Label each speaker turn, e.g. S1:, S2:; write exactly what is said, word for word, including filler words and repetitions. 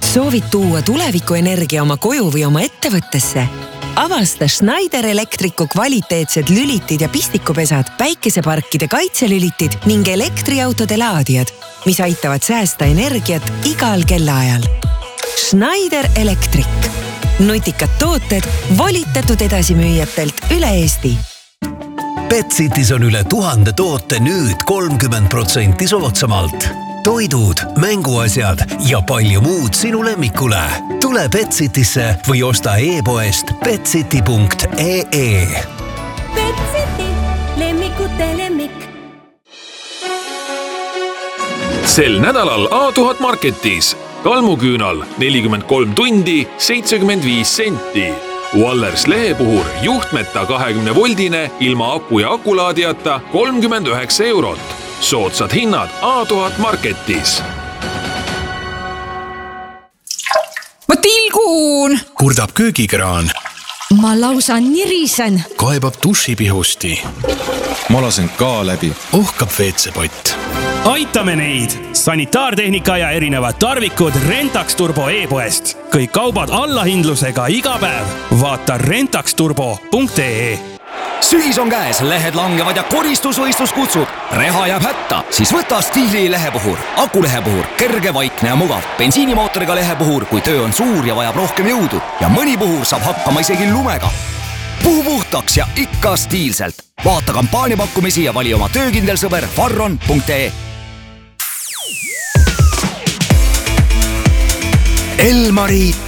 S1: Soovid tuua tulevikuenergia oma koju või oma ettevõttesse? Avasta Schneider Electricu kvaliteetsed lülitid ja pistikupesad, päikeseparkide kaitselülitid ning elektriautode laadijad, mis aitavad säästa energiat igal kellaajal. Schneider Electric. Nutikad tooted volitatud edasimüüjatelt üle Eesti.
S2: Betsitis on üle tuhande toote nüüd kolmkümmend protsenti soodsamalt. Toidud, mänguasjad ja palju muud sinu lemmikule. Tule Betsitisse või osta e-poest betsiti punkt ee.
S3: Betsiti, lemmikute lemmik.
S4: Sel nädalal A tuhat Marketis. Kalmuküünal nelikümmend kolm tundi, seitsekümmend viis senti. Wallers lehepuhur juhtmeta kahekümne voldine ilma aku ja akulaadijata kolmkümmend üheksa eurot. Soodsad hinnad A tuhat Marketis.
S5: Ma tilgun!
S6: Kurdab köögikraan.
S5: Ma lausa nirisen.
S6: Kaebab dušipihusti.
S7: Ma lasen ka läbi.
S6: Ohkab veetsepott.
S8: Aitame neid! Sanitaartehnika ja erinevad tarvikud Rentax Turbo e-poest. Kõik kaubad allahindlusega iga päev. Vaata rentax turbo punkt ee.
S9: Sügis on käes, lehed langevad ja koristusvõistlus kutsub. Reha jääb hätta, siis võta Stiili lehepuhur. Akulehepuhur, kerge, vaikne ja mugav. Bensiinimootoriga lehepuhur, kui töö on suur ja vajab rohkem jõudu. Ja mõni puhur saab hakkama isegi lumega. Puhu puhtaks ja ikka stiilselt. Vaata kampaaniapakkumisi ja vali oma töökindel sõber farron punkt ee.
S2: Elmari